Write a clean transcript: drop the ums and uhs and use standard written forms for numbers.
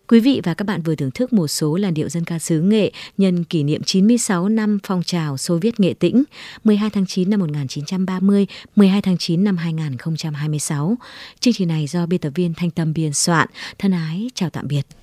Quý vị và các bạn vừa thưởng thức một số làn điệu dân ca xứ Nghệ nhân kỷ niệm 96 năm phong trào Xô Viết Nghệ Tĩnh 12 tháng 9 năm 1930, 12 tháng 9 năm 2026. Chương trình này do biên tập viên Thanh Tâm biên soạn. Thân ái, chào tạm biệt.